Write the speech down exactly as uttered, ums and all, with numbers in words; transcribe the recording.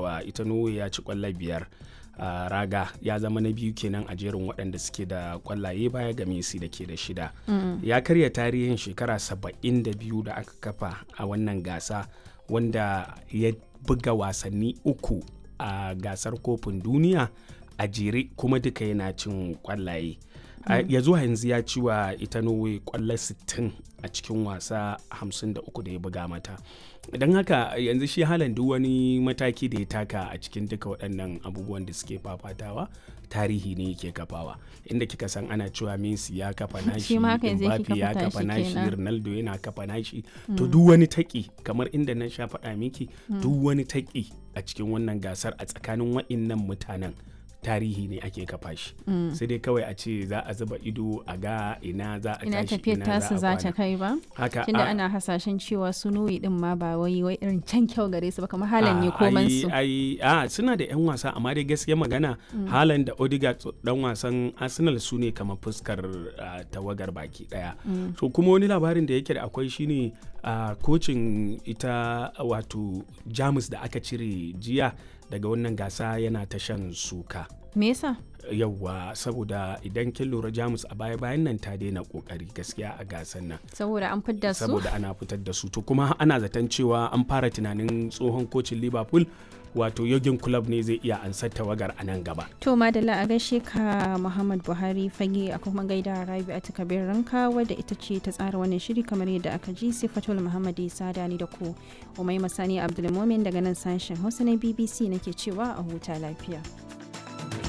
wa ita Norway ya ci kwallo biyar. Uh, raga ya zama na biyu kenan a jerin waɗanda suke da kwallaye baya ga Messi da ke da shida. Mm. Ya karya tarihin shekara saba'in da biyu da aka kafa a wannan gasa wanda ya buga wasanni uku a gasar kofin duniya a jere kuma duka yana cin kwallaye. Mm. Uh, ya zuwa yanzu ya ci wa ita Norway kwallo sittin a cikin wasa hamsin da uku da ya buga mata. Don haka yanzu shi Haaland duk wani mataki da ya taka a cikin duka waɗannan abubuwan da suke fafatawa tarihi ne yake kafawa, inda kika san ana cewa Messi ya kafa nashi, Mbappe ya kafa nashi, Ronaldo yana kafa nashi. Mm. To duk wani taki kamar inda na sha faɗa miki, mm. duk wani taki a cikin wannan gasar a tsakanin waɗannan mutanen tarihi ne ake kafa shi. Mm. Sai dai kawai a ce za a zuba ido a ga ina za a tashi ina tasu za ta kai ba haka tunda ana hasashen cewa su Norway din ma ba wai wai irin can kyau gare su ba kamar Haaland ne koman su ai a suna da yan wasa amma dai gaskiya magana mm. Haaland da Odegaard dan wasan Arsenal su ne kamar fuskar uh, tawagar baki daya. Mm. So kuma wani labarin da yake da akwai shine uh, kocin ita wato Jamus da aka cire jiya daga wannan gasa yana ta shan suka. Me yasa? Yawwa saboda idan kin lura Jamus a baya bayan nan ta daina kokari gaskiya a gasan nan. Saboda an fitar da su? Saboda ana fitar da su to kuma ana zaton cewa an fara tunanin tsohon kocin Liverpool wato Jurgen Klopp ne zai iya ansar tawagar a nan gaba. To madalla a gaishe ka Muhammad Buhari fage a kuma gaida Rabi'atu Kabir Ranka wadda ita ce ta tsara wannan shiri kamar yadda aka ji Sifatul Muhammad Isa Dani da ku Umaima Sani Abdulmumin daga nan sashen Hausa na B B C nake cewa a huta lafiya.